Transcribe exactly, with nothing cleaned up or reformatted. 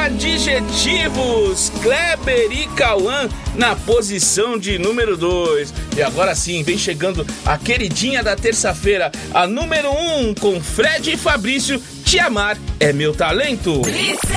Adjetivos, Kleber e Cauã na posição de número dois. E agora sim, vem chegando a queridinha da terça-feira, a número um, com Fred e Fabrício, Te Amar é Meu Talento.